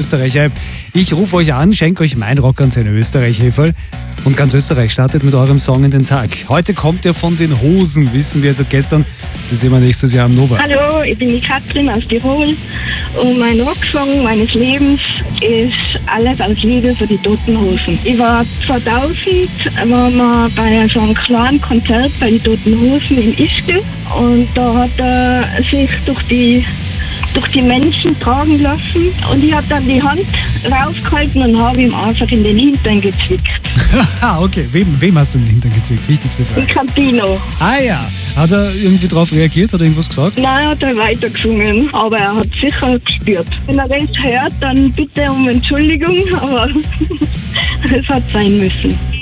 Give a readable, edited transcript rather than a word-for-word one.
Österreich-Hype. Ich rufe euch an, schenke euch mein Rockantenne Österreich-Heferl und ganz Österreich startet mit eurem Song in den Tag. Heute kommt er von den Hosen, wissen wir seit gestern. Das sehen wir nächstes Jahr am Nova. Hallo, ich bin die Katrin aus Tirol und mein Rocksong meines Lebens ist Alles aus Liebe für die Toten Hosen. Ich war 2000, waren wir bei so einem kleinen Konzert bei den Toten Hosen in Ischgl und da hat er sich durch die Menschen tragen lassen und ich habe dann die Hand rausgehalten und habe ihm einfach in den Hintern gezwickt. Okay, wem hast du in den Hintern gezwickt? Wichtigste Frage. In Campino. Ah ja, hat er irgendwie darauf reagiert, hat er irgendwas gesagt? Nein, hat er weiter gesungen, aber er hat sicher gespürt. Wenn er das hört, dann bitte um Entschuldigung, aber es hat sein müssen.